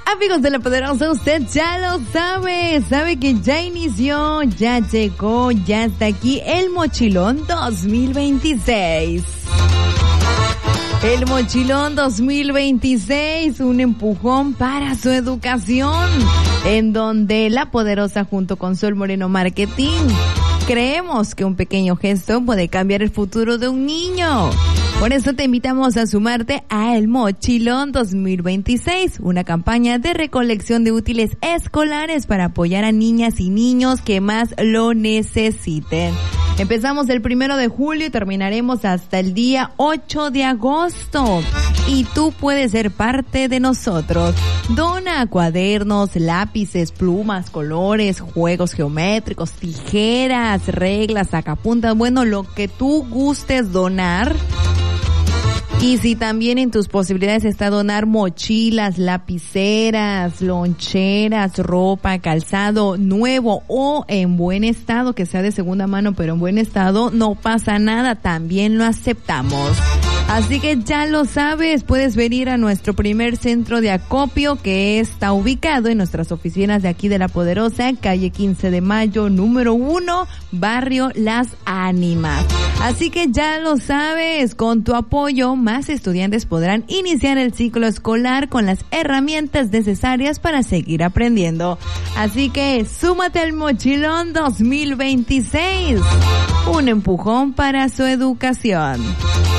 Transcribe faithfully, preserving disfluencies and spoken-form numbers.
Amigos de La Poderosa, usted ya lo sabe, sabe que ya inició, ya llegó, ya está aquí el Mochilón dos mil veintiséis. El Mochilón dos mil veintiséis, un empujón para su educación, en donde La Poderosa junto con Sol Moreno Marketing creemos que un pequeño gesto puede cambiar el futuro de un niño. Por eso te invitamos a sumarte a El Mochilón dos mil veintiséis, una campaña de recolección de útiles escolares para apoyar a niñas y niños que más lo necesiten. Empezamos el primero de julio y terminaremos hasta el día ocho de agosto. Y tú puedes ser parte de nosotros. Dona cuadernos, lápices, plumas, colores, juegos geométricos, tijeras, reglas, sacapuntas, bueno, lo que tú gustes donar. Y si también en tus posibilidades está donar mochilas, lapiceras, loncheras, ropa, calzado nuevo o en buen estado, que sea de segunda mano pero en buen estado, no pasa nada, también lo aceptamos. Así que ya lo sabes, puedes venir a nuestro primer centro de acopio que está ubicado en nuestras oficinas de aquí de La Poderosa, calle quince de mayo, número uno, barrio Las Ánimas. Así que ya lo sabes, con tu apoyo más estudiantes podrán iniciar el ciclo escolar con las herramientas necesarias para seguir aprendiendo. Así que súmate al Mochilón dos mil veintiséis, un empujón para su educación.